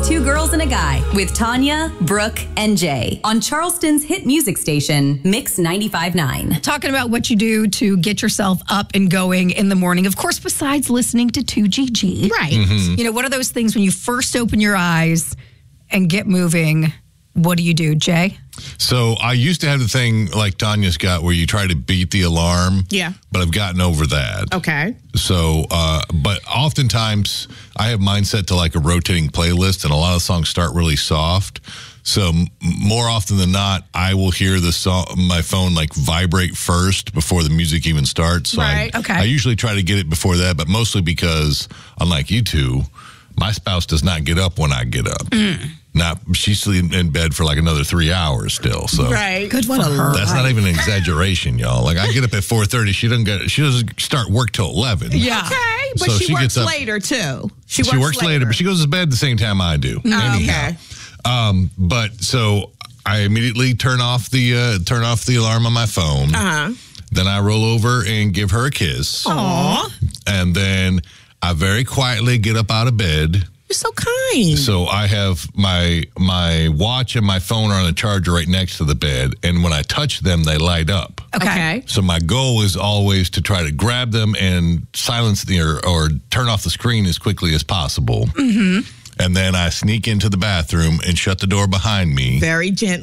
Two Girls and a Guy with Tanya, Brooke, and Jay on Charleston's hit music station, Mix 95.9. Talking about what you do to get yourself up and going in the morning. Of course, besides listening to 2GG. Right. You know, what are those things when you first open your eyes and get moving? What do you do, Jay? So I used to have the thing like Tanya's got where you try to beat the alarm. Yeah. But I've gotten over that. Okay. So, but oftentimes I have mine set to like a rotating playlist, and a lot of songs start really soft. So more often than not, I will hear the song, my phone like vibrate first before the music even starts. So Right. Okay. I usually try to get it before that, but mostly because, unlike you two, my spouse does not get up when I get up. She's sleeping in bed for like another 3 hours still. So Right. Good for her. that's not even an exaggeration, y'all. Like I get up at 4:30. She doesn't start work till 11. Yeah. Okay, but So she she works gets up- later too. She works later, but she goes to bed the same time I do. Anyhow. Okay. But so I immediately turn off the alarm on my phone. Then I roll over and give her a kiss. Aw, And then I very quietly get up out of bed. you're so kind. So I have my watch and my phone are on a charger right next to the bed, and when I touch them, they light up. Okay. So my goal is always to try to grab them and silence or turn off the screen as quickly as possible. And then I sneak into the bathroom and shut the door behind me. Very gentle.